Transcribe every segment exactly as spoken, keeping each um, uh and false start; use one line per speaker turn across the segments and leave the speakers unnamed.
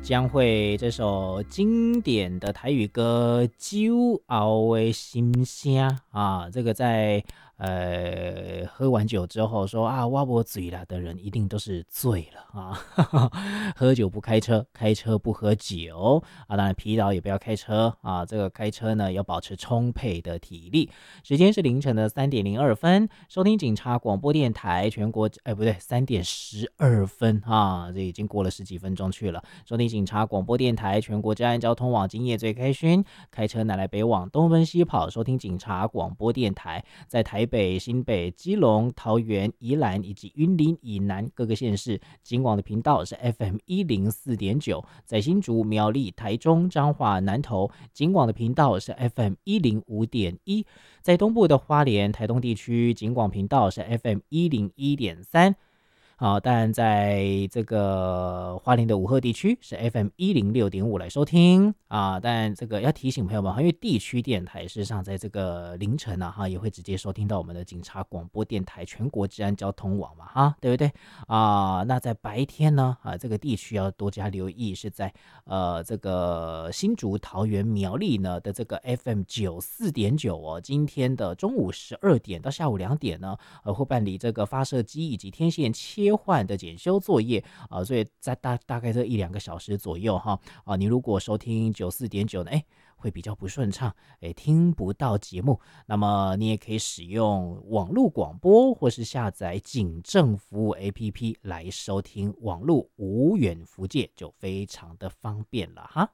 将会这首经典的台语歌《酒后的心声》啊，这个在呃喝完酒之后说啊我没醉了的人，一定都是醉了啊。喝酒不开车，开车不喝酒啊，当然疲劳也不要开车啊。这个开车呢要保持充沛的体力。时间是凌晨的三点零二分，收听警察广播电台全国哎不对三点十二分啊，这已经过了十几分钟去了。收听警察广播电台全国治安交通网，今夜最开勋，开车南来北往，东奔西跑，收听警察广播电台，在台北、新北、基隆、桃园、宜兰以及云林以南各个县市，警广的频道是 F M 一零四点九，在新竹、苗栗、台中、彰化、南投，警广的频道是 F M 一零五点一，在东部的花莲、台东地区，警广频道是 F M 一零一点三。好，但在这个花莲的武鹤地区是 F M 一零六点五来收听啊。但这个要提醒朋友们，因为地区电台事实上在这个凌晨啊哈也会直接收听到我们的警察广播电台全国治安交通网嘛哈，对不对啊？那在白天呢啊，这个地区要多加留意，是在呃这个新竹、桃园、苗栗呢的这个 F M 九四点九哦，今天的中午十二点到下午两点呢，呃会办理这个发射机以及天线切换的检修作业啊、呃，所以在大大概这一两个小时左右哈啊、呃，你如果收听九四点九呢，哎，会比较不顺畅，哎，听不到节目，那么你也可以使用网络广播或是下载警政服务 A P P 来收听网络无远弗届，就非常的方便了哈。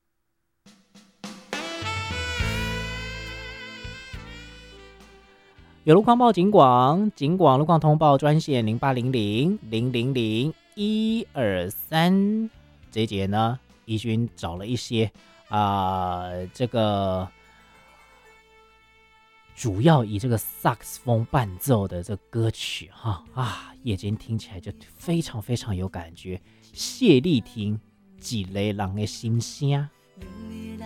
有路况报警广，警广路况通报专线零八零零零零零一二三。这一节呢，怡君找了一些啊、呃，这个主要以这个萨克斯风伴奏的这歌曲哈啊，夜间听起来就非常非常有感觉。谢丽婷《几雷人的心声》。